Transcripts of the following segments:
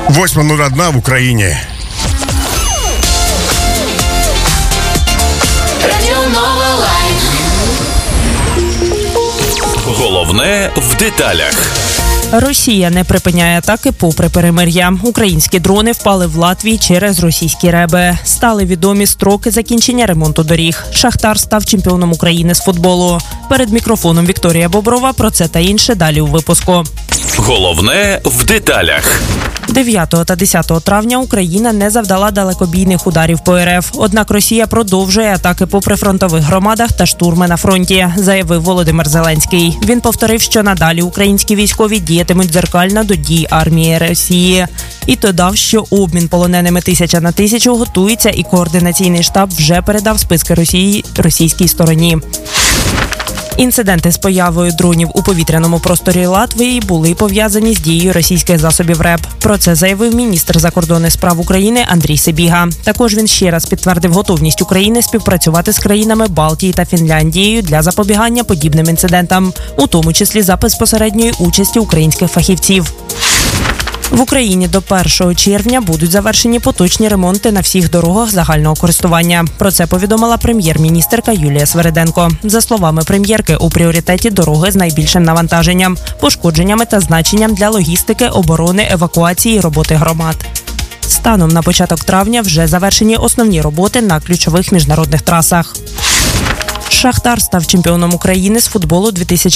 8:01 в Україні. Головне в деталях. Росія не припиняє атаки попри перемир'я. Українські дрони впали в Латвії через російські реби. Стали відомі строки закінчення ремонту доріг. Шахтар став чемпіоном України з футболу. Перед мікрофоном Вікторія Боброва. Про це та інше далі у випуску. Головне в деталях. 9 та 10 травня Україна не завдала далекобійних ударів по РФ. Однак Росія продовжує атаки по прифронтових громадах та штурми на фронті, заявив Володимир Зеленський. Він повторив, що надалі українські військові діятимуть дзеркально до дій армії Росії. І додав, що обмін полоненими 1000 на 1000 готується і координаційний штаб вже передав списки російській стороні. Інциденти з появою дронів у повітряному просторі Латвії були пов'язані з дією російських засобів РЕБ. Про це заявив міністр закордонних справ України Андрій Сибіга. Також він ще раз підтвердив готовність України співпрацювати з країнами Балтії та Фінляндією для запобігання подібним інцидентам, у тому числі за безпосередньої участі українських фахівців. В Україні до 1 червня будуть завершені поточні ремонти на всіх дорогах загального користування. Про це повідомила прем'єр-міністерка Юлія Свериденко. За словами прем'єрки, у пріоритеті дороги з найбільшим навантаженням, пошкодженнями та значенням для логістики, оборони, евакуації і роботи громад. Станом на початок травня вже завершені основні роботи на ключових міжнародних трасах. Шахтар став чемпіоном України з футболу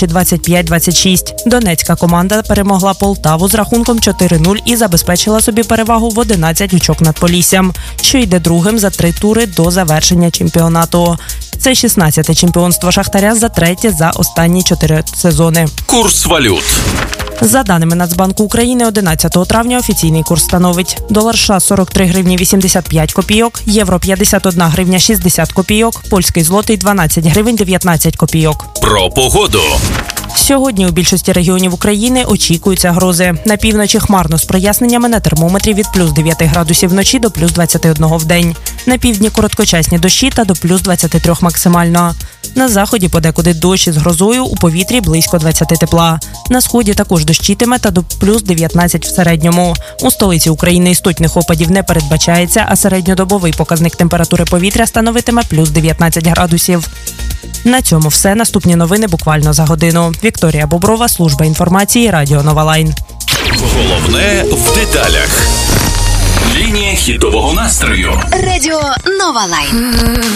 2025-26. Донецька команда перемогла Полтаву з рахунком 4-0 і забезпечила собі перевагу в 11 очок над Поліссям, що йде другим за 3 тури до завершення чемпіонату. Це 16-те чемпіонство Шахтаря за третє за останні 4 сезони. Курс валют. За даними Нацбанку України, 11 травня офіційний курс становить: долар США – 43 гривні 85 копійок, євро – 51 гривня 60 копійок, польський злотий – 12 гривень 19 копійок. Про погоду. Сьогодні у більшості регіонів України очікуються грози. На півночі хмарно з проясненнями, на термометрі від плюс 9 градусів вночі до плюс 21 в день. На півдні короткочасні дощі та до плюс 23 максимально. На заході подекуди дощ із грозою, у повітрі близько 20 тепла. На сході також дощитиме та до плюс 19 в середньому. У столиці України істотних опадів не передбачається, а середньодобовий показник температури повітря становитиме плюс 19 градусів. На цьому все. Наступні новини буквально за годину. Вікторія Боброва, служба інформації, Радіо Нова Лайн. Головне в деталях. Лінія хітового настрою. Радіо Нова Лайн.